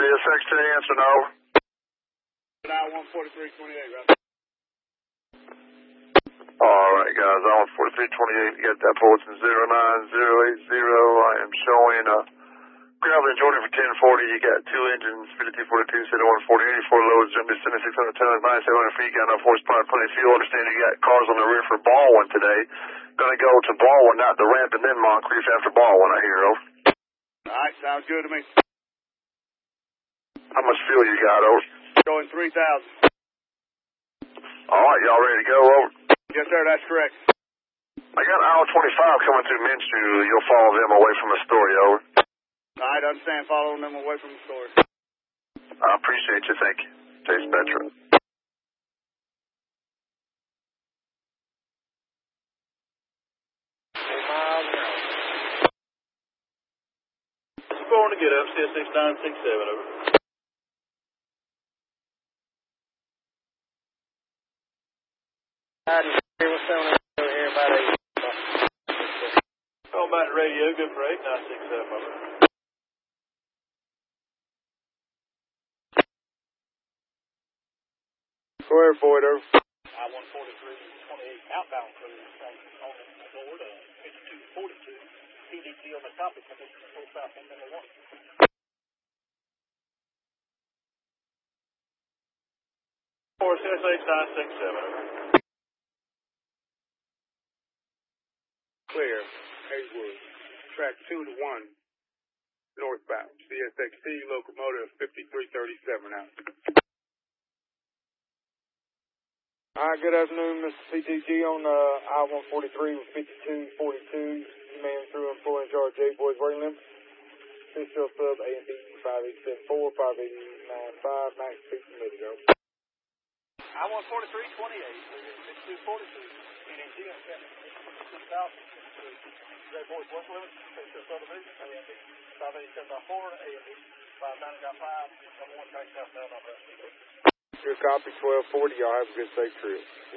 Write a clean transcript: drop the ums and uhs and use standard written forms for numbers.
CSX to the answer, no. I-14328, right? Alright, guys, I-14328, you got that Fulton 09080. I am showing Gravel and Jordan for 1040. You got two engines, 5242, 140, 84 loads, jumping 7600 tons, 9700 feet, got enough horsepower, plenty of fuel. Understand you got cars on the rear for Baldwin today. Gonna go to Baldwin, not the ramp, and then Moncrief after Baldwin, I hear, over. Alright, sounds good to me. How much fuel you got, over? Showing 3,000. Alright, y'all ready to go, over? Yes, sir, that's correct. I got hour 25 coming through Main Street. You'll follow them away from the store, over. Alright, understand, following them away from the store. I appreciate you, thank you. Chase Petro. 4 miles an hour. Going to get up, CSX 967, over. Oh, about the radio, good for 8967, over. Go ahead, Boyd, over. I-14328 outbound crew on the board, 5242, PDT on the topic, condition full south end number 1. For CSX 967, over. Clear, Haywood, track 2 to 1, northbound, CSXT, locomotive 5337 out. Alright, good afternoon, Mr. PTG on I-143 with 5242. Man through employee in charge, J. Boys Working Limit. Official sub A&B 5874, 5895, max speed permitted, go. I-14328, 5242, PDT on 76000, J. Boys Working Limit, official subdivision, A&B 5874, A&B 5995, number 1 track southbound on the rest of the Good copy, 1240. Y'all have a good safe trip.